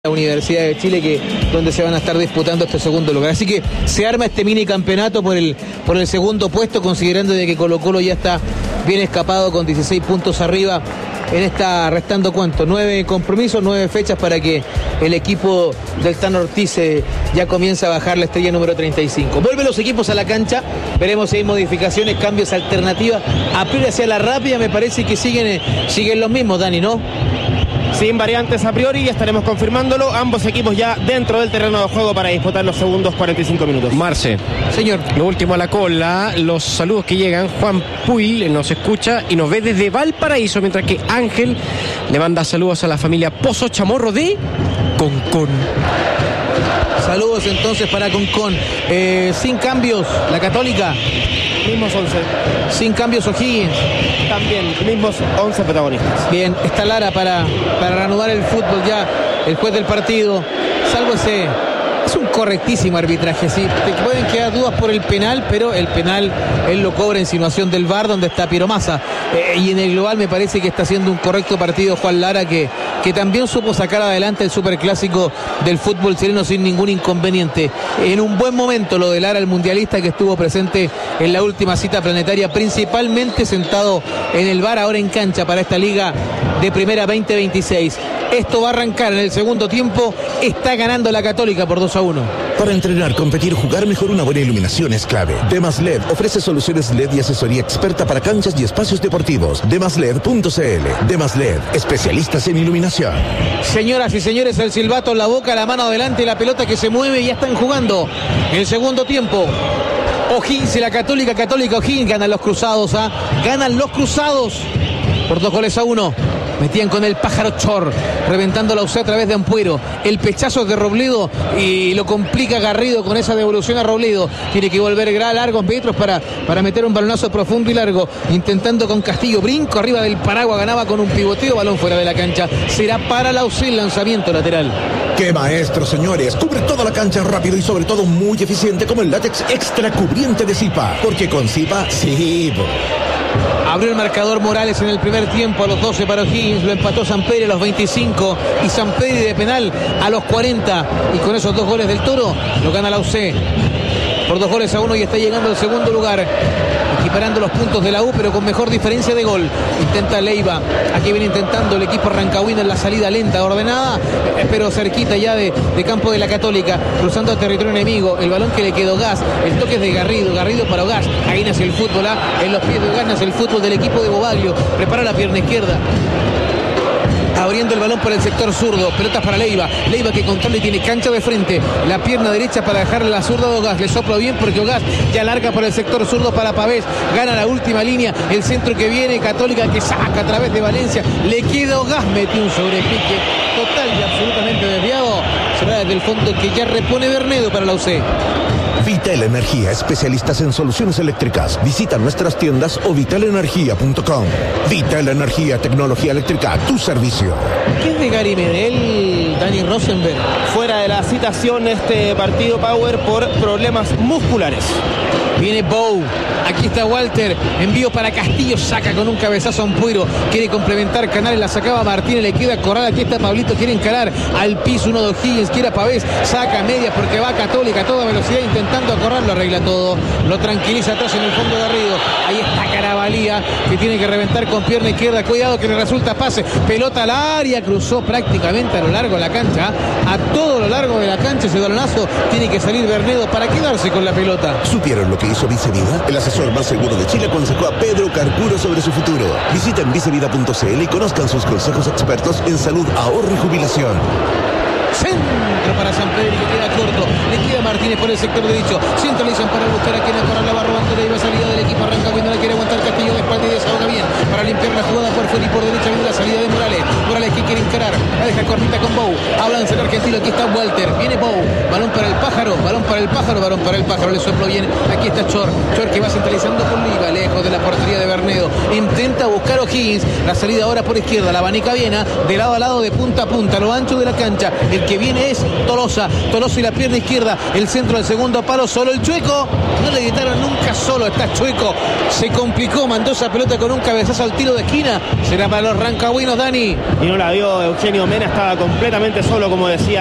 la Universidad de Chile, donde se van a estar disputando este segundo lugar. Así que se arma este mini campeonato por el segundo puesto, considerando de que Colo-Colo ya está bien escapado con 16 puntos arriba en esta, restando ¿cuánto? 9 compromisos, 9 fechas para que el equipo del Tano Ortiz ya comience a bajar la estrella número 35. Vuelven los equipos a la cancha, veremos si hay modificaciones, cambios, alternativas. A priori hacia la rápida me parece que siguen los mismos, Dani, ¿no? Sin variantes a priori, ya estaremos confirmándolo. Ambos equipos ya dentro del terreno de juego para disputar los segundos 45 minutos. Marce. Señor. Lo último a la cola, los saludos que llegan. Juan Puil nos escucha y nos ve desde Valparaíso, mientras que Ángel le manda saludos a la familia Pozo Chamorro de Concón. Saludos entonces para Concón. Sin cambios, la Católica. Mismos 11. Sin cambios, O'Higgins. También, mismos 11 protagonistas. Bien, está Lara para reanudar el fútbol ya, el juez del partido. Salvo ese... Es un correctísimo arbitraje, sí. Te pueden quedar dudas por el penal, pero el penal él lo cobra en insinuación del VAR, donde está Piero Massa. Y en el global me parece que está haciendo un correcto partido Juan Lara, que también supo sacar adelante el superclásico del fútbol chileno sin ningún inconveniente. En un buen momento lo de Lara, el mundialista que estuvo presente en la última cita planetaria, principalmente sentado en el VAR, ahora en cancha para esta liga de primera 2026. Esto va a arrancar en el segundo tiempo. Está ganando la Católica por 2-1. Para entrenar, competir, jugar mejor, una buena iluminación es clave. Demas LED ofrece soluciones LED y asesoría experta para canchas y espacios deportivos. Demasled.cl. Demas LED, especialistas en iluminación. Señoras y señores, el silbato en la boca, la mano adelante, la pelota que se mueve y ya están jugando el segundo tiempo. O'Higgins y la Católica O'Higgins, ganan los cruzados, ganan los cruzados por 2-1. Metían con el pájaro Chor, reventando la UC a través de Ampuero. El pechazo de Robledo y lo complica Garrido con esa devolución a Robledo. Tiene que volver largos metros para meter un balonazo profundo y largo. Intentando con Castillo, brinco arriba del paraguas, ganaba con un pivoteo, balón fuera de la cancha. Será para la UC el lanzamiento lateral. ¡Qué maestro, señores! Cubre toda la cancha rápido y sobre todo muy eficiente como el látex extra cubriente de Zipa. Porque con Zipa, sí. Abrió el marcador Morales en el primer tiempo a los 12 para O'Higgins, lo empató Sampedri a los 25 y Sampedri de penal a los 40, y con esos 2 goles del Toro lo gana la UC por 2-1 y está llegando al segundo lugar, equiparando los puntos de la U pero con mejor diferencia de gol. Intenta Leiva, aquí viene intentando el equipo rancagüino en la salida lenta, ordenada, pero cerquita ya de campo de la Católica, cruzando a territorio enemigo, el balón que le quedó Gas, el toque es de Garrido para Gas, ahí nace el fútbol, en los pies de Gas nace el fútbol del equipo de Bobaglio, prepara la pierna izquierda, abriendo el balón por el sector zurdo, pelotas para Leiva que controla y tiene cancha de frente, la pierna derecha para dejarle la zurda a Ogás, le sopla bien porque Ogás ya larga por el sector zurdo para Pavés, gana la última línea, el centro que viene, Católica que saca a través de Valencia, le queda Ogás, metió un sobrepique total y absolutamente desviado, será desde el fondo que ya repone Bernedo para la UC. Vital Energía, especialistas en soluciones eléctricas. Visita nuestras tiendas o vitalenergia.com. Vital Energía, tecnología eléctrica a tu servicio. ¿Qué es de Gary Medel, Dani Rosenberg? Fuera de la citación este partido, Power, por problemas musculares. Viene Bow, aquí está Walter, envío para Castillo, saca con un cabezazo a Ampuero, quiere complementar Canales, la sacaba Martínez, le queda Corral, aquí está Pablito, quiere encarar al piso uno de O'Higgins, quiere a Pavés, saca media porque va Católica a toda velocidad intentando acorrar, lo arregla todo, lo tranquiliza atrás en el fondo de Garrido, ahí está Carabalía que tiene que reventar con pierna izquierda, cuidado que le resulta pase, pelota al área, cruzó prácticamente a lo largo de la cancha, a todo lo largo de la cancha ese balonazo, tiene que salir Bernedo para quedarse con la pelota. ¿Supieron lo que hizo Vicevida? El asesor más seguro de Chile aconsejó a Pedro Carcuro sobre su futuro. Visiten vicevida.cl y conozcan sus consejos expertos en salud, ahorro y jubilación. Centro para Sampedri que queda corto, le queda Martínez por el sector derecho, centralizan para buscar a quien Corral, la va robando, le iba salida del equipo Rancagüino, la quiere aguantar Castillo de espalda y desahoga bien para limpiar la jugada por fuera y por derecha viene la salida de Morales que quiere encarar, la deja cortita con Bow, avanza el argentino, aquí está Walter, viene Bow, balón para el pájaro, le sopló bien, aquí está Chor que va centralizando con Leiva, lejos de la portería de Bernedo, intenta buscar O'Higgins, la salida ahora por izquierda, la abanica Viena, de lado a lado, de punta a punta, lo ancho de la cancha, el El que viene es Tolosa y la pierna izquierda, el centro del segundo palo, solo el Chueco. No le gritaron nunca solo, está Chueco. Se complicó, mandó esa pelota con un cabezazo al tiro de esquina. Será para los rancagüinos, Dani. Y no la vio Eugenio Mena, estaba completamente solo, como decía